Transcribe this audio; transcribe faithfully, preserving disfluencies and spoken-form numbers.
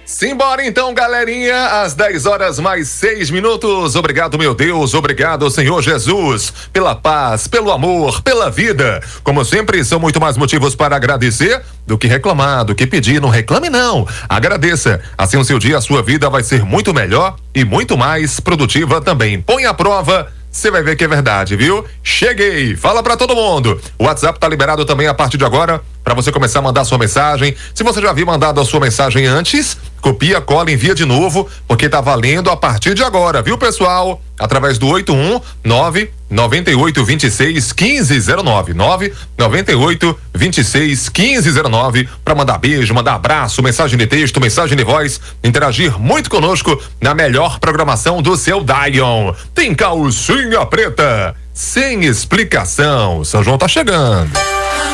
Simbora então, galerinha, às dez horas mais seis minutos. Obrigado, meu Deus, obrigado, Senhor Jesus, pela paz, pelo amor, pela vida. Como sempre, são muito mais motivos para agradecer do que reclamar, do que pedir. Não reclame não, agradeça. Assim o seu dia, a sua vida vai ser muito melhor e muito mais produtiva também. Põe à prova, você vai ver que é verdade, viu? Cheguei, fala pra todo mundo. O WhatsApp tá liberado também a partir de agora para você começar a mandar sua mensagem. Se você já havia mandado a sua mensagem antes, copia, cola, envia de novo, porque tá valendo a partir de agora, viu, pessoal? Através do oito um nove nove oito dois seis um cinco zero nove, nove nove oito dois seis um cinco zero nove, para mandar beijo, mandar abraço, mensagem de texto, mensagem de voz, interagir muito conosco na melhor programação do seu Dion. Tem calcinha preta, sem explicação. São João tá chegando.